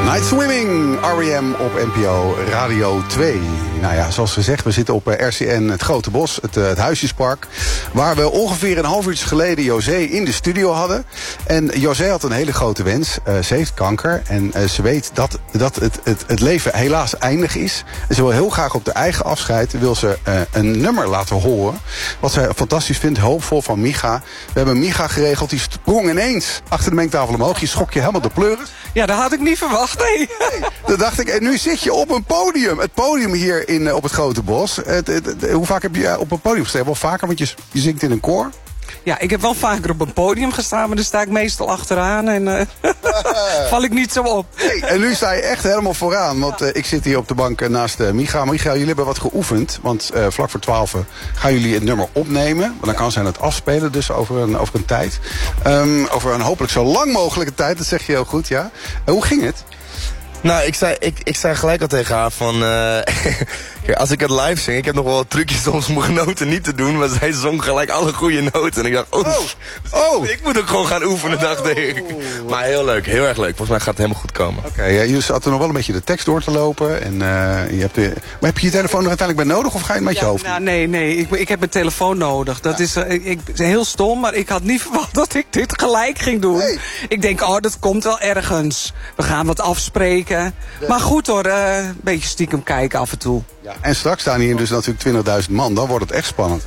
Night Swimming, R.E.M. op NPO Radio 2. Nou ja, zoals gezegd, we zitten op RCN Het Grote Bos, het Huisjespark. Waar we ongeveer een half uurtje geleden José in de studio hadden. En José had een hele grote wens. Ze heeft kanker en ze weet dat het leven helaas eindig is. En ze wil heel graag op de eigen afscheid wil ze een nummer laten horen. Wat zij fantastisch vindt, hoopvol van Micha. We hebben Micha geregeld, die sprong ineens achter de mengtafel omhoog. Je schrok je helemaal de pleuris. Ja, dat had ik niet verwacht, nee. Dat dacht ik. En nu zit je op een podium. Het podium hier op het Grote Bos. Hoe vaak heb je op een podium gestaan? Wel vaker, want je zingt in een koor. Ja, ik heb wel vaker op een podium gestaan, maar daar sta ik meestal achteraan en val ik niet zo op. Hey, en nu sta je echt helemaal vooraan, want ik zit hier op de bank naast Micha. Micha, jullie hebben wat geoefend, want vlak voor 12 gaan jullie het nummer opnemen. Want dan kan zij het afspelen, dus over een tijd. Over een hopelijk zo lang mogelijke tijd, dat zeg je heel goed, ja. Hoe ging het? Nou, ik zei gelijk al tegen haar van... Kijk, als ik het live zing, ik heb nog wel wat trucjes soms om mijn noten niet te doen. Maar zij zong gelijk alle goede noten. En ik dacht, ik moet ook gewoon gaan oefenen, dacht ik. Maar heel leuk, heel erg leuk. Volgens mij gaat het helemaal goed komen. Oké, ja, je zat er nog wel een beetje de tekst door te lopen. En, maar heb je je telefoon er uiteindelijk bij nodig of ga je het met je hoofd? Nou, nee, ik heb mijn telefoon nodig. Dat is heel stom, maar ik had niet verwacht dat ik dit gelijk ging doen. Nee. Ik denk, dat komt wel ergens. We gaan wat afspreken. Maar goed hoor, een beetje stiekem kijken af en toe. Ja, en straks staan hier dus natuurlijk 20.000 man. Dan wordt het echt spannend.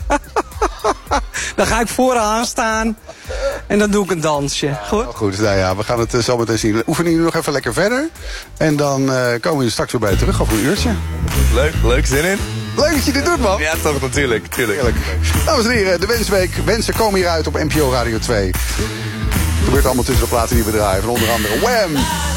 Dan ga ik vooraan staan. En dan doe ik een dansje. Goed? Oh, goed, nou ja, we gaan het zo meteen zien. Oefenen jullie nog even lekker verder. En dan komen we straks weer bij je terug over een uurtje. Leuk, zin in? Leuk dat je dit doet, man. Ja, toch, natuurlijk. Dames en heren, de Wensweek. Wensen komen hieruit op NPO Radio 2. Het gebeurt allemaal tussen de platen die we draaien. Van onder andere Wham!